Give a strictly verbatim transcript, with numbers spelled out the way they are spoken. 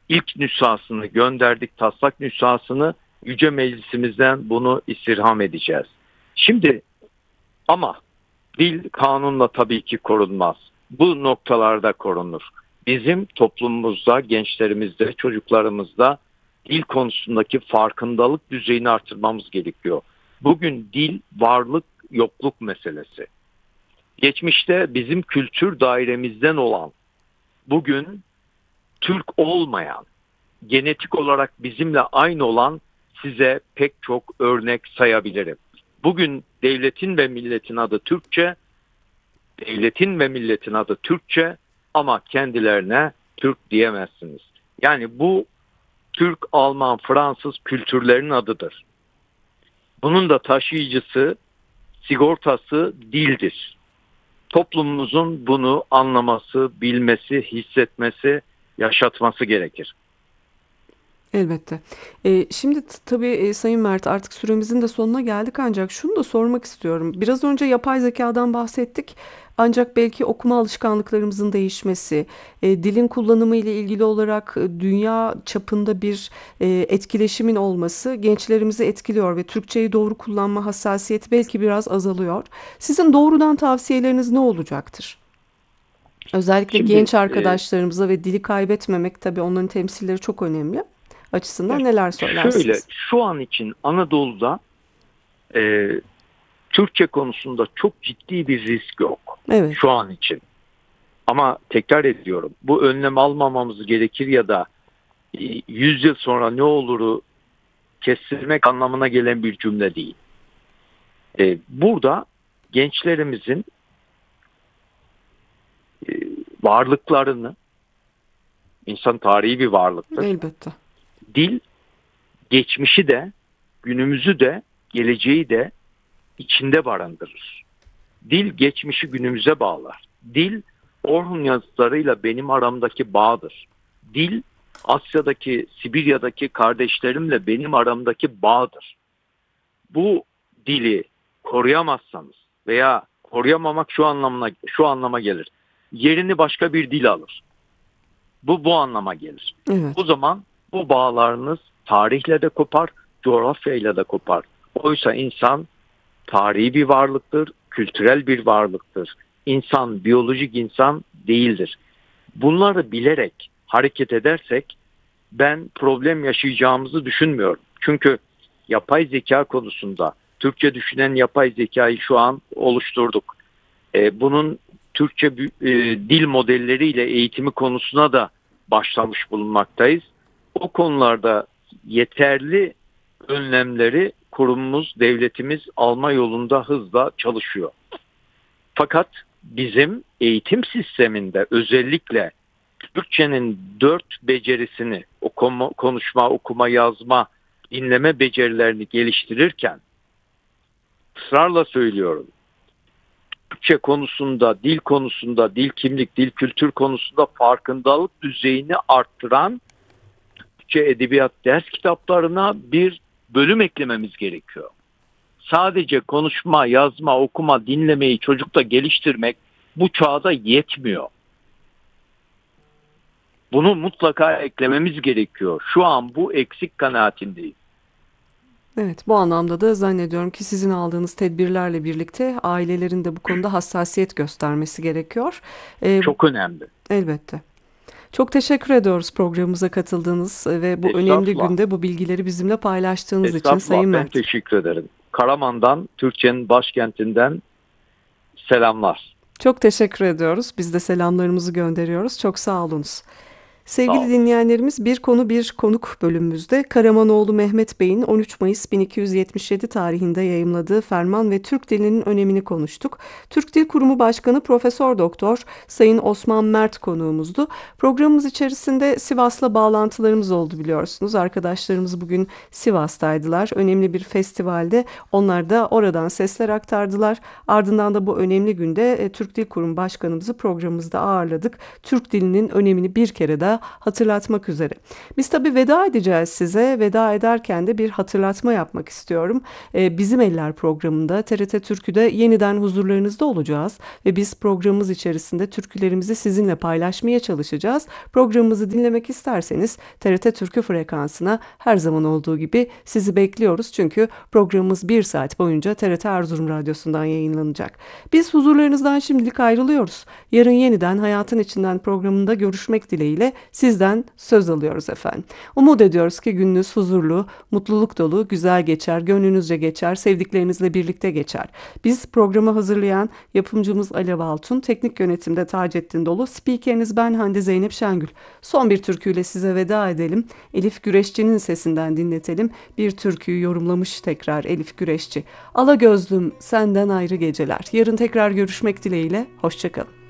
ilk nüshasını gönderdik, taslak nüshasını Yüce Meclisimizden bunu istirham edeceğiz. Şimdi ama dil kanunla tabii ki korunmaz. Bu noktalarda korunur. Bizim toplumumuzda, gençlerimizde, çocuklarımızda dil konusundaki farkındalık düzeyini artırmamız gerekiyor. Bugün dil varlık yokluk meselesi. Geçmişte bizim kültür dairemizden olan, bugün Türk olmayan, genetik olarak bizimle aynı olan size pek çok örnek sayabilirim. Bugün devletin ve milletin adı Türkçe, devletin ve milletin adı Türkçe ama kendilerine Türk diyemezsiniz. Yani bu Türk, Alman, Fransız kültürlerin adıdır. Bunun da taşıyıcısı, sigortası dildir. Toplumumuzun bunu anlaması, bilmesi, hissetmesi, yaşatması gerekir. Elbette. Ee, şimdi t- tabii e, Sayın Mert, artık süremizin de sonuna geldik, ancak şunu da sormak istiyorum. Biraz önce yapay zekadan bahsettik. Ancak belki okuma alışkanlıklarımızın değişmesi, e, dilin kullanımı ile ilgili olarak e, dünya çapında bir e, etkileşimin olması gençlerimizi etkiliyor ve Türkçeyi doğru kullanma hassasiyeti belki biraz azalıyor. Sizin doğrudan tavsiyeleriniz ne olacaktır? Özellikle Şimdi genç e, arkadaşlarımıza ve dili kaybetmemek, tabii onların temsilleri çok önemli açısından neler şöyle, söylersiniz? şu an için Anadolu'da e, Türkçe konusunda çok ciddi bir risk yok. Evet, Şu an için. Ama tekrar ediyorum, bu önlem almamamız gerekir ya da e, yüz yıl sonra ne oluru kestirmek anlamına gelen bir cümle değil. E, burada gençlerimizin e, varlıklarını, insan tarihi bir varlıktır. elbette. Dil, geçmişi de, günümüzü de, geleceği de içinde barındırır. Dil, geçmişi günümüze bağlar. Dil, Orhun yazıtlarıyla benim aramdaki bağdır. Dil, Asya'daki, Sibirya'daki kardeşlerimle benim aramdaki bağdır. Bu dili koruyamazsanız veya koruyamamak şu anlamına şu anlama gelir. Yerini başka bir dil alır. Bu bu anlama gelir. Evet, O zaman bu bağlarınız tarihle de kopar, coğrafyayla da kopar. Oysa insan tarihi bir varlıktır, kültürel bir varlıktır. İnsan, biyolojik insan değildir. Bunları bilerek hareket edersek ben problem yaşayacağımızı düşünmüyorum. Çünkü yapay zeka konusunda Türkçe düşünen yapay zekayı şu an oluşturduk. E, bunun Türkçe e, dil modelleriyle eğitimi konusuna da başlamış bulunmaktayız. O konularda yeterli önlemleri kurumumuz, devletimiz alma yolunda hızla çalışıyor. Fakat bizim eğitim sisteminde özellikle Türkçenin dört becerisini, okuma, konuşma, okuma, yazma, dinleme becerilerini geliştirirken ısrarla söylüyorum. Türkçe konusunda, dil konusunda, dil kimlik, dil kültür konusunda farkındalık düzeyini arttıran Türkçe edebiyat ders kitaplarına bir bölüm eklememiz gerekiyor. Sadece konuşma, yazma, okuma, dinlemeyi çocukta geliştirmek bu çağda yetmiyor. Bunu mutlaka eklememiz gerekiyor. Şu an bu eksik kanaatindeyim. evet. Bu anlamda da zannediyorum ki sizin aldığınız tedbirlerle birlikte ailelerin de bu konuda hassasiyet göstermesi gerekiyor. Ee, Çok önemli. elbette. Çok teşekkür ediyoruz programımıza katıldığınız ve bu önemli Estağfurullah. günde bu bilgileri bizimle paylaştığınız için Estağfurullah, Sayın ben Mert. teşekkür ederim. Karaman'dan, Türkçenin başkentinden selamlar. Çok teşekkür ediyoruz. Biz de selamlarımızı gönderiyoruz. Çok sağ olunuz. Sağ Sevgili olun. dinleyenlerimiz, Bir Konu Bir Konuk bölümümüzde Karamanoğlu Mehmet Bey'in on üç Mayıs bin iki yüz yetmiş yedi tarihinde yayımladığı Ferman ve Türk dilinin önemini konuştuk. Türk Dil Kurumu Başkanı Profesör Doktor Sayın Osman Mert konuğumuzdu. Programımız içerisinde Sivas'la bağlantılarımız oldu, biliyorsunuz. Arkadaşlarımız bugün Sivas'taydılar. Önemli bir festivalde onlar da oradan sesler aktardılar. Ardından da bu önemli günde e, Türk Dil Kurumu Başkanımızı programımızda ağırladık. Türk dilinin önemini bir kere daha da hatırlatmak üzere. Biz tabii veda edeceğiz size. Veda ederken de bir hatırlatma yapmak istiyorum. Ee, Bizim Eller programında T R T Türkü'de yeniden huzurlarınızda olacağız ve biz programımız içerisinde türkülerimizi sizinle paylaşmaya çalışacağız. Programımızı dinlemek isterseniz T R T Türkü frekansına her zaman olduğu gibi sizi bekliyoruz. Çünkü programımız bir saat boyunca T R T Erzurum Radyosu'ndan yayınlanacak. Biz huzurlarınızdan şimdilik ayrılıyoruz. Yarın yeniden Hayatın İçinden programında görüşmek dileğiyle sizden söz alıyoruz efendim. Umut ediyoruz ki gününüz huzurlu, mutluluk dolu, güzel geçer, gönlünüzce geçer, sevdiklerinizle birlikte geçer. Biz programı hazırlayan yapımcımız Alev Altun, teknik yönetimde Taceddin Dolu, spikeriniz ben Hande Zeynep Şengül. Son bir türküyle size veda edelim. Elif Güreşçi'nin sesinden dinletelim. Bir türküyü yorumlamış tekrar Elif Güreşçi. Ala gözlüm senden ayrı geceler. Yarın tekrar görüşmek dileğiyle, hoşçakalın.